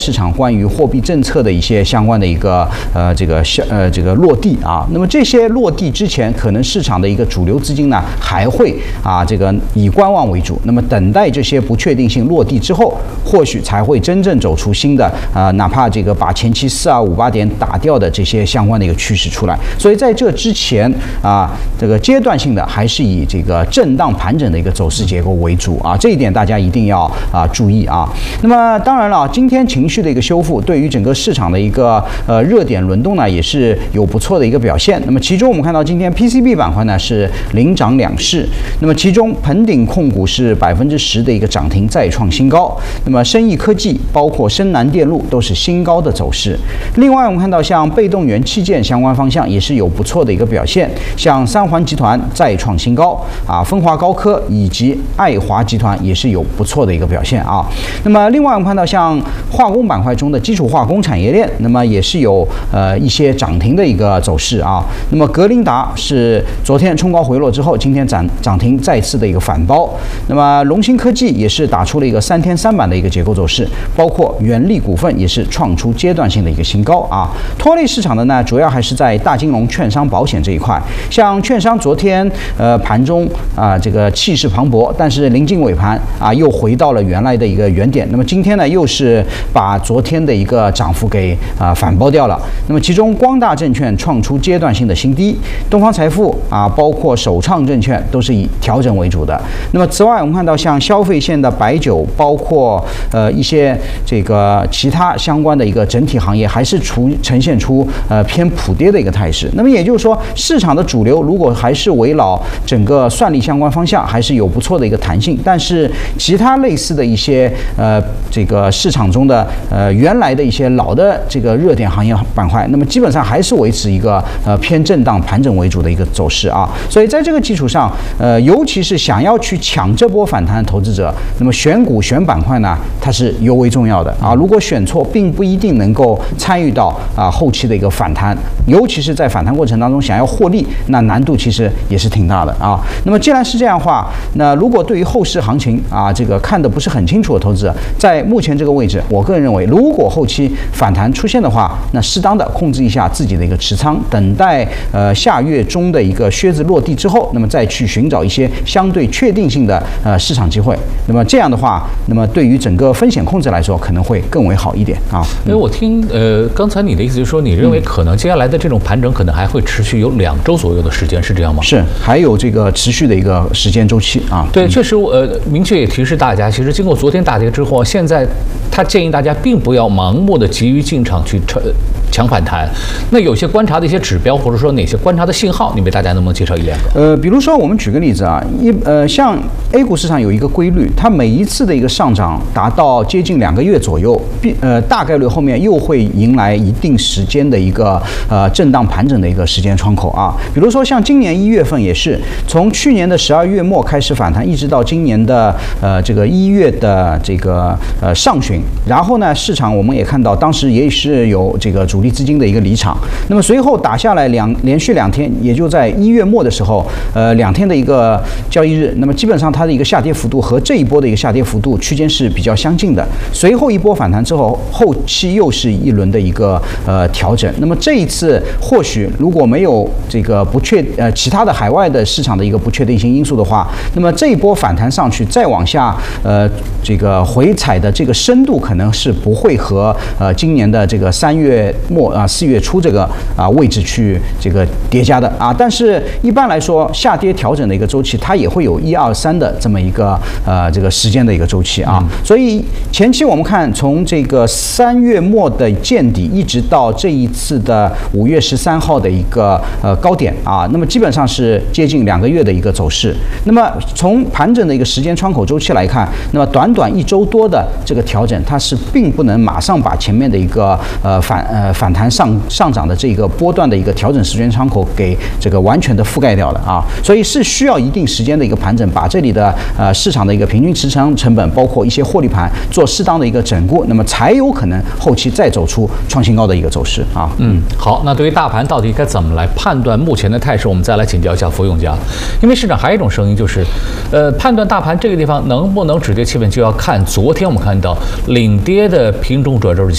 市场关于货币政策的一些相关的一个这个落地啊，那么这些落地之前，可能市场的一个主流资金呢还会这个以观望为主，那么等待这些不确定性落地之后，或许才会真正走出新的哪怕这个把前期4258点打掉的这些相关的一个趋势出来。所以在这之前这个阶段性的还是以这个震荡盘整的一个走势结构为主啊，这一点大家一定要注意啊。那么当然了，今天情绪的一个修复，对于整个市场的一个热点轮动呢，也是有不错的一个表现。那么其中我们看到今天 PCB 板块呢是领涨两市，那么其中鹏鼎控股是10%的一个涨停再创新高，那么生意科技包括深南电路都是新高的走势。另外我们看到像被动元器件相关方向也是有不错的一个表现，像三环集团再创新高丰华高科以及爱华集团也是有不错的一个表现啊。那么另外我们看到像化工板块中的基础化工产业链，那么也是有一些涨停的一个走势啊。那么格林达是昨天冲高回落之后，今天涨停再次的一个反包。那么龙芯科技也是打出了一个3天3板的一个结构走势，包括元力股份也是创出阶段性的一个新高啊。拖累市场的呢，主要还是在大金融、券商、保险这一块。像券商昨天盘中这个气势磅礴，但是临近尾盘又回到了原来的一个原点。那么今天呢，又是把昨天的一个涨幅给反包掉了。那么其中光大证券创出阶段性的新低，东方财富包括首创证券都是以调整为主的。那么此外，我们看到像消费线的白酒，包括一些这个其他相关的一个整体行业，还是呈现出偏普跌的一个态势。那么也就是说，市场的主流如果还是围绕整个算力相关方向，还是有不错的一个弹性。但是其他类似的一些这个市场中的原来的一些老的这个热点行业板块，那么基本上还是维持一个偏震荡盘整为主的一个走势啊。所以在这个基础上，尤其是想要去抢这波反弹的投资者，那么选股选板块呢，它是尤为重要的啊。如果选错，并不一定能够参与到后期的一个反弹，尤其是在反弹过程当中想要获利，那难度其实也是挺大的啊。那么既然是这样的话，那如果对于后市行情这个看得不是很清楚的投资者，在目前这个位置，我个人认为，如果后期反弹出现的话，那适当的控制一下自己的一个持仓，等待下月中的一个靴子落地之后，那么再去寻找一些相对确定性的市场机会。那么这样的话，那么对于整个风险控制来说，可能会更为好一点啊。 因为我听刚才你的意思就是说，你认为可能接下来的这种盘整可能还会持续有2周左右的时间，是这样吗？ 是，还有这个持续的一个时间周期啊。 对，确实明确也提示大家，其实经过昨天大跌之后，现在他建议大家并不要盲目的急于进场去抢反弹。那有些观察的一些指标，或者说哪些观察的信号，你为大家能不能介绍1-2个？ 比如说我们举个例子像 A 股市场有一个规律，它每一次的一个上涨达到接近2个月左右，大概率后面又会迎来一定时间的一个震荡盘整的一个时间窗口啊。比如说像今年1月份也是，从去年的12月末开始反弹，一直到今年的这个1月的这个上旬，然后呢，市场我们也看到当时也是有这个主力资金的一个离场，那么随后打下来连续2天，也就在1月末的时候，2天的一个交易日，那么基本上它的一个下跌幅度和这一波的一个下跌幅度区间是比较相近的。随后一波反弹之后，后期又是一轮的一个调整。那么这一次或许如果没有这个其他的海外的市场的一个不确定性因素的话，那么这一波反弹上去再往下这个回踩的这个深度可能是不会和今年的这个3月末4月初这个位置去这个叠加的啊。但是一般来说，下跌调整的一个周期，它也会有1、2、3的这么一个这个时间的一个周期啊。所以前期我们看从这个3月末的见底，一直到这一次的5月13号的一个高点啊，那么基本上是接近2个月的一个走势。那么从盘整的一个时间窗口周期来看，那么短1周多的这个调整，它是并不能马上把前面的一个反弹上涨的这个波段的一个调整时间窗口给这个完全的覆盖掉了啊。所以是需要一定时间的一个盘整，把这里的市场的一个平均持仓成本，包括一些获利盘做适当的一个整固，那么才有可能后期再走出创新高的一个走势啊。 好，那对于大盘到底该怎么来判断目前的态势，我们再来请教一下福永家。因为市场还有一种声音就是，判断大盘这个地方能不能止跌企稳，就要看昨天我们看到领跌的品种主要就是